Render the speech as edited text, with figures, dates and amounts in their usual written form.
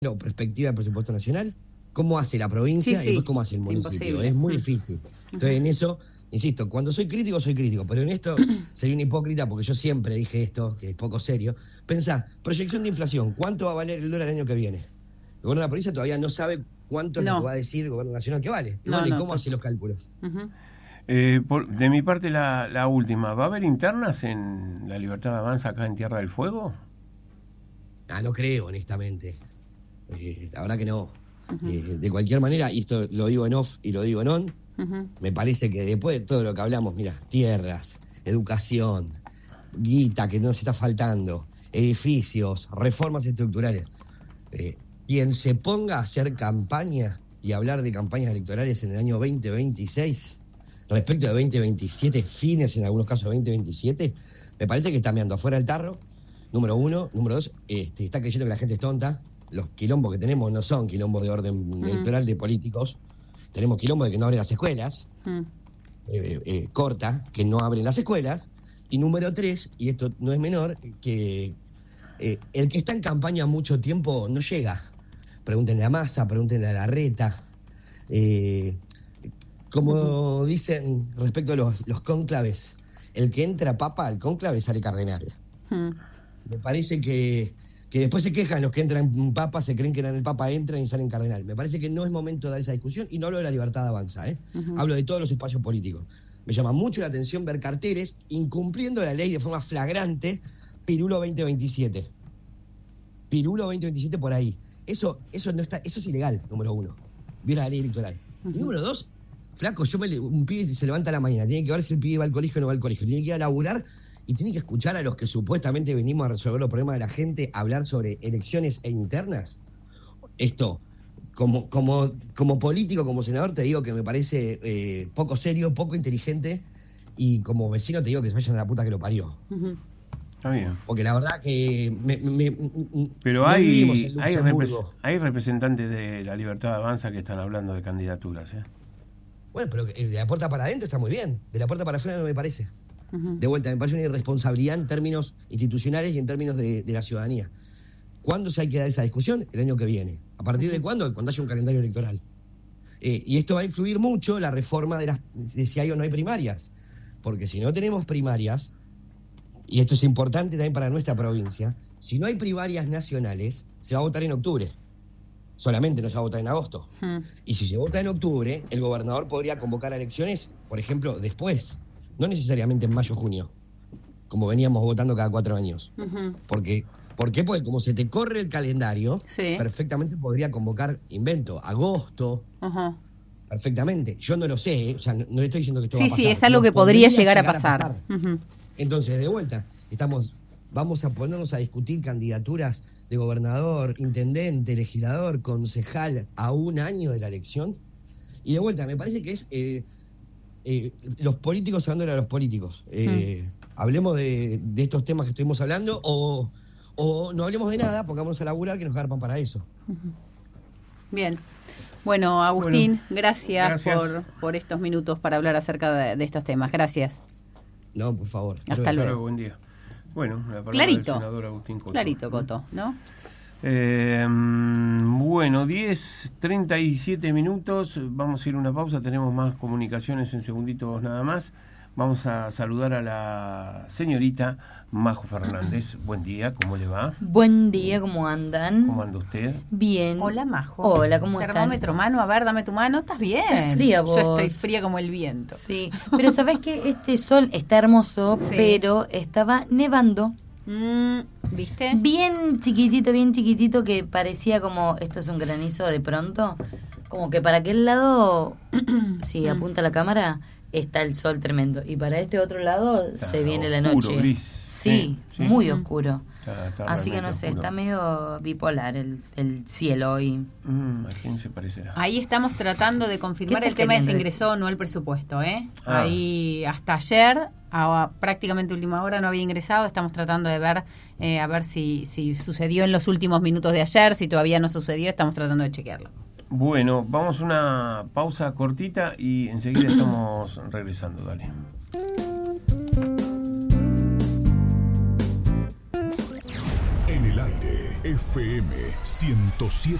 perspectiva del presupuesto nacional, cómo hace la provincia y después cómo hace el municipio. Imposible. Es muy difícil. Entonces, en eso, insisto, cuando soy crítico, pero en esto sería un hipócrita porque yo siempre dije esto, que es poco serio. Pensá, proyección de inflación, ¿cuánto va a valer el dólar el año que viene? El gobierno de la provincia todavía no sabe cuánto es lo que va a decir el gobierno nacional que vale. ¿Y cómo hace los cálculos? De mi parte, la última, ¿va a haber internas en La Libertad Avanza acá en Tierra del Fuego? No creo, honestamente. La verdad que no. De cualquier manera, y esto lo digo en off y lo digo en on, me parece que después de todo lo que hablamos, mira, tierras, educación, guita que nos está faltando, edificios, reformas estructurales, quien se ponga a hacer campaña y hablar de campañas electorales en el año 2026, respecto de 2027, fines en algunos casos de 2027, me parece que está meando afuera el tarro, número uno. Número dos, está creyendo que la gente es tonta. Los quilombos que tenemos no son quilombos de orden electoral de políticos. Tenemos quilombos de que no abren las escuelas, corta, que no abren las escuelas. Y número tres, y esto no es menor, que el que está en campaña mucho tiempo no llega. Pregúntenle a Massa, pregúntenle a Larreta. Como dicen respecto a los cónclaves, el que entra papa al cónclave sale cardenal. Me parece que después se quejan los que entran en papa, se creen que eran el papa, entran y salen cardenal. Me parece que no es momento de dar esa discusión, y no hablo de La Libertad Avanza, hablo de todos los espacios políticos. Me llama mucho la atención ver carteles incumpliendo la ley de forma flagrante, Pirulo 2027. Pirulo 2027 por ahí. Eso no está, eso es ilegal, número uno. Viola la ley electoral. Y número dos, flaco, un pibe se levanta a la mañana, tiene que ver si el pibe va al colegio o no va al colegio, tiene que ir a laburar y tiene que escuchar a los que supuestamente venimos a resolver los problemas de la gente hablar sobre elecciones e internas. Esto, como político, como senador, te digo que me parece poco serio, poco inteligente, y como vecino te digo que se vayan a la puta que lo parió. Está bien. Porque la verdad que pero no hay representantes de La Libertad Avanza que están hablando de candidaturas, Bueno, pero de la puerta para adentro está muy bien, de la puerta para afuera no me parece. De vuelta, me parece una irresponsabilidad en términos institucionales y en términos de la ciudadanía. ¿Cuándo se hay que dar esa discusión? El año que viene. ¿A partir de cuándo? Cuando haya un calendario electoral. Y esto va a influir mucho la reforma de si hay o no hay primarias. Porque si no tenemos primarias, y esto es importante también para nuestra provincia, si no hay primarias nacionales, se va a votar en octubre. Solamente no se va a votar en agosto. Y si se vota en octubre, el gobernador podría convocar a elecciones, por ejemplo, después. No necesariamente en mayo o junio, como veníamos votando cada 4 años. ¿Por qué? Porque como se te corre el calendario, perfectamente podría convocar, agosto, perfectamente. Yo no lo sé, o sea, no le estoy diciendo que esto va a pasar. Sí, es algo que podría llegar a pasar. Entonces, de vuelta, vamos a ponernos a discutir candidaturas de gobernador, intendente, legislador, concejal a un año de la elección. Y de vuelta, me parece que es... los políticos hablándole a los políticos. Hablemos de estos temas que estuvimos hablando, o no hablemos de nada, pongámonos a laburar, que nos garpan para eso. Bien. Bueno, Agustín, gracias. Por estos minutos para hablar acerca de estos temas. Gracias. No, por favor. Hasta luego. Buen día. Bueno, la palabra clarito, del senador Agustín Coto. Clarito, Coto, ¿no? Bueno, 10:37 minutos, vamos a ir a una pausa, tenemos más comunicaciones en segunditos nada más. Vamos a saludar a la señorita Majo Fernández. Buen día, ¿cómo le va? Buen día, ¿cómo andan? ¿Cómo anda usted? Bien. Hola, Majo. Hola, ¿cómo están? Termómetro, mano, a ver, dame tu mano. ¿Estás bien? ¿Estás fría vos? Yo estoy fría como el viento. Sí, pero ¿sabés qué? Este sol está hermoso, pero estaba nevando. ¿Viste? Bien chiquitito, que parecía como, esto es un granizo de pronto, como que para aquel lado, si apunta la cámara, está el sol tremendo, y para este otro lado se viene la noche. Gris. Sí, muy oscuro. Está así que no sé, está medio bipolar el cielo hoy. ¿A quién se parecerá? Ahí estamos tratando de confirmar el tema de si ingresó o no el presupuesto, Ahí hasta ayer, a prácticamente última hora, no había ingresado. Estamos tratando de ver a ver si sucedió en los últimos minutos de ayer, si todavía no sucedió, estamos tratando de chequearlo. Bueno, vamos a una pausa cortita y enseguida estamos regresando, dale. En el aire, FM 107.3